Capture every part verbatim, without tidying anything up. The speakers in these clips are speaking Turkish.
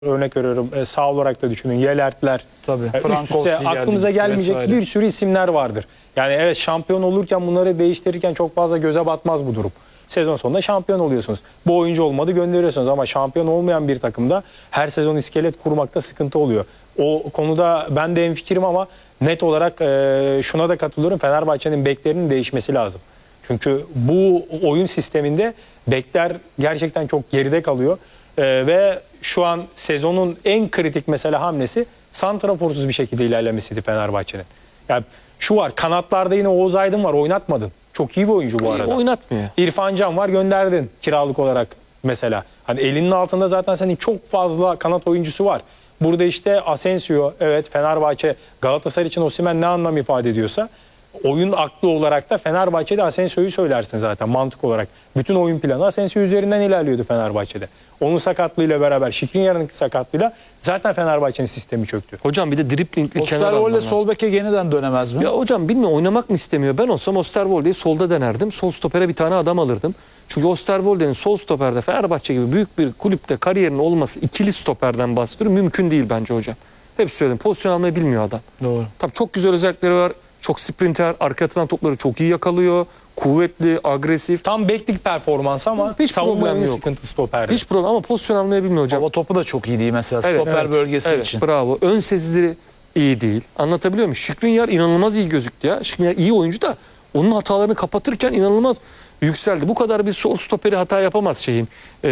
Örnek veriyorum e, sağ olarak da düşünün. Yelertler. Tabii. E, üst üste aklımıza gelmeyecek vesaire. bir sürü isimler vardır. Yani evet, şampiyon olurken bunları değiştirirken çok fazla göze batmaz bu durum. Sezon sonunda şampiyon oluyorsunuz. Bu oyuncu olmadı, gönderiyorsunuz ama şampiyon olmayan bir takımda her sezon iskelet kurmakta sıkıntı oluyor. O konuda ben de hemfikirim ama net olarak e, şuna da katılıyorum. Fenerbahçe'nin beklerinin değişmesi lazım. Çünkü bu oyun sisteminde bekler gerçekten çok geride kalıyor. Ee, ve şu an sezonun en kritik mesela hamlesi santraforsuz bir şekilde ilerlemesiydi Fenerbahçe'nin. Yani şu var, kanatlarda yine Oğuz Aydın var, oynatmadın. Çok iyi bir oyuncu bu arada. Oynatmıyor. İrfan Can var, gönderdin kiralık olarak mesela. Hani elinin altında zaten senin çok fazla kanat oyuncusu var. Burada işte Asensio, evet Fenerbahçe, Galatasaray için Osimhen ne anlam ifade ediyorsa oyun aklı olarak da Fenerbahçe'de Asensio'yu söylersin zaten mantık olarak. Bütün oyun planı Asensio üzerinden ilerliyordu Fenerbahçe'de. Onun sakatlığıyla beraber, Skriniar'ın sakatlığıyla zaten Fenerbahçe'nin sistemi çöktü. Hocam bir de driplingli kenar alman Osterwolde lazım. sol beke yeniden dönemez mi? Ya hocam bilmiyorum, oynamak mı istemiyor? Ben olsam Osterwolde'yi solda denerdim. Sol stopere bir tane adam alırdım. Çünkü Osterwolde'nin sol stoperde Fenerbahçe gibi büyük bir kulüpte kariyerinin olması, ikili stoperden bahsediyorum, mümkün değil bence hocam. Hep söyledim, pozisyon almayı bilmiyor adam. Doğru. Tabii çok güzel özellikleri var. Çok sprinter, arka atılan topları çok iyi yakalıyor. Kuvvetli, agresif. Tam beklik performans ama Hiç savunma problem oyunu yok. sıkıntı stoperde. Hiç problem ama pozisyon almayı bilmiyor hocam. Hava topu da çok iyi değil mesela Evet, stoper evet, bölgesi evet, için. Bravo. Ön sezleri iyi değil. Anlatabiliyor muyum? Skriniar inanılmaz iyi gözüktü ya. Skriniar iyi oyuncu da onun hatalarını kapatırken inanılmaz yükseldi. Bu kadar bir sol stoperi hata yapamaz şeyin e,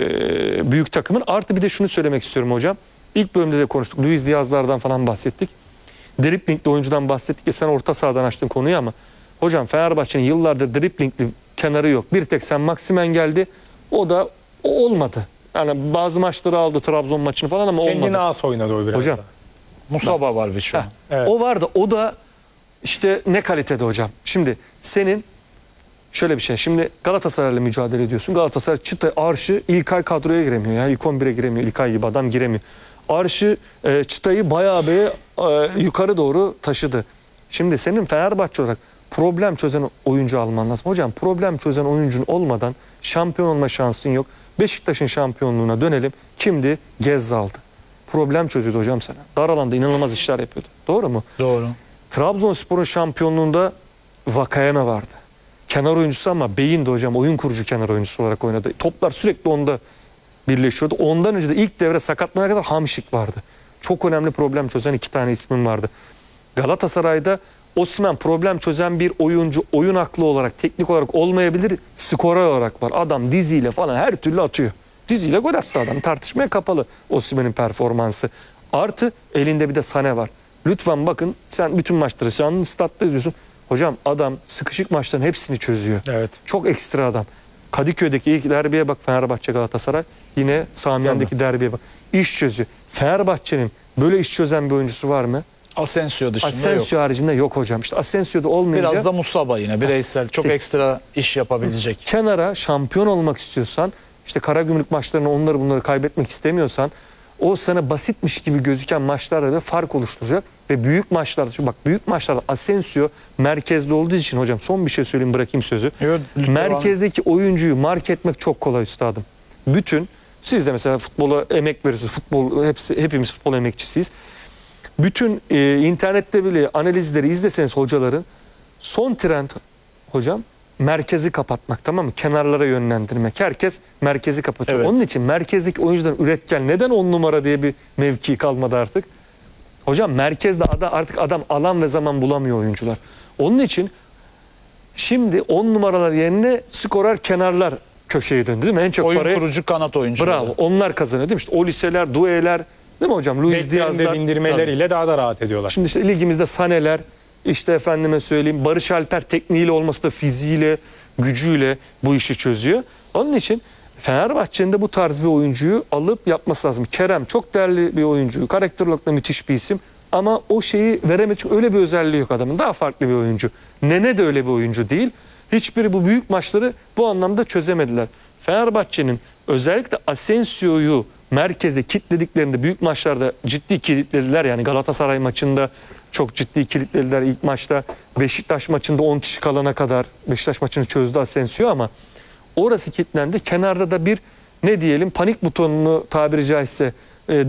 e, büyük takımın. Artı bir de şunu söylemek istiyorum hocam. İlk bölümde de konuştuk. Luis Diaz'lardan falan bahsettik. Driplingli oyuncudan bahsettik ya, sen orta sahadan açtın konuyu ama hocam Fenerbahçe'nin yıllardır driplingli kenarı yok. Bir tek sen Maximen geldi. O da o olmadı. Yani bazı maçları aldı, Trabzon maçını falan ama Kendine olmadı. az oynadı o biraz Hocam da. Musaba var bir şu an. Evet. o vardı. O da işte ne kalitede hocam. Şimdi senin şöyle bir şey. Şimdi Galatasaray'la mücadele ediyorsun. Galatasaray çıta arşı İlkay kadroya giremiyor. Ya ilk on bire giremiyor. İlkay gibi adam giremiyor. Arşı e, çıtayı bayağı bir e, yukarı doğru taşıdı. Şimdi senin Fenerbahçe olarak problem çözen oyuncu alman lazım. Hocam problem çözen oyuncun olmadan şampiyon olma şansın yok. Beşiktaş'ın şampiyonluğuna dönelim. Kimdi? Gezzal'dı. Problem çözüyordu hocam sana. Dar alanda inanılmaz işler yapıyordu. Doğru mu? Doğru. Trabzonspor'un şampiyonluğunda Vakayeme vardı. Kenar oyuncusu ama beyindi hocam. Oyun kurucu kenar oyuncusu olarak oynadı. Toplar sürekli onda birleşiyordu. Ondan önce de ilk devre sakatlanana kadar Hamşik vardı. Çok önemli problem çözen iki tane ismin vardı. Galatasaray'da Osimhen problem çözen bir oyuncu, oyun aklı olarak, teknik olarak olmayabilir, skorer olarak var. Adam diziyle falan her türlü atıyor. Diziyle gol attı adam. Tartışmaya kapalı Osimhen'in performansı. Artı elinde bir de Sané var. Lütfen bakın, sen bütün maçları şu an statta izliyorsun. Hocam adam sıkışık maçların hepsini çözüyor. Evet. Çok ekstra adam. Kadıköy'deki ilk derbiye bak, Fenerbahçe Galatasaray. Yine Samiyen'deki derbiye bak. İş çözüyor. Fenerbahçe'nin böyle iş çözen bir oyuncusu var mı? Asensio dışında Asensio yok. haricinde yok hocam. İşte Asensio'da olmayınca Biraz da Musaba yine bireysel çok Tek- ekstra iş yapabilecek. kenara şampiyon olmak istiyorsan, işte Karagümrük maçlarını onları bunları kaybetmek istemiyorsan, o sana basitmiş gibi gözüken maçlarda da fark oluşturacak ve büyük maçlarda, çünkü bak büyük maçlarda Asensio merkezde olduğu için hocam, son bir şey söyleyeyim bırakayım sözü. Evet, lütfen. Merkezdeki oyuncuyu mark etmek çok kolay üstadım. Bütün, siz de mesela futbola emek veriyorsunuz. Futbol, hepsi, hepimiz futbol emekçisiyiz. Bütün e, internette bile analizleri izleseniz hocaların, son trend hocam merkezi kapatmak, tamam mı? Kenarlara yönlendirmek. Herkes merkezi kapatıyor. Evet. Onun için merkezdeki oyuncuların üretken, neden on numara diye bir mevki kalmadı artık? Hocam merkezde adam, artık adam alan ve zaman bulamıyor oyuncular. Onun için şimdi on numaralar yerine skorer kenarlar köşeye döndü değil mi? En çok Oyun parayı, kurucu kanat oyuncu. bravo, onlar kazanıyor değil mi? İşte Olise'ler, Doué'ler değil mi hocam? Luis Beklerin de Diaz'lar. bindirmeleriyle daha da rahat ediyorlar. Şimdi işte ligimizde Saneler, işte efendime söyleyeyim Barış Alper tekniğiyle olması da fiziğiyle, gücüyle bu işi çözüyor. Onun için Fenerbahçe'nin de bu tarz bir oyuncuyu alıp yapması lazım. Kerem çok değerli bir oyuncu, karakter olarak da müthiş bir isim. Ama o şeyi veremedi çünkü öyle bir özelliği yok adamın. Daha farklı bir oyuncu. Nene de öyle bir oyuncu değil. Hiçbiri bu büyük maçları bu anlamda çözemediler. Fenerbahçe'nin özellikle Asensio'yu merkeze kilitlediklerinde büyük maçlarda ciddi kilitlediler. Yani Galatasaray maçında çok ciddi kilitlediler ilk maçta. Beşiktaş maçında on kişi kalana kadar Beşiktaş maçını çözdü Asensio ama orası kilitlendi. Kenarda da bir ne diyelim panik butonunu tabiri caizse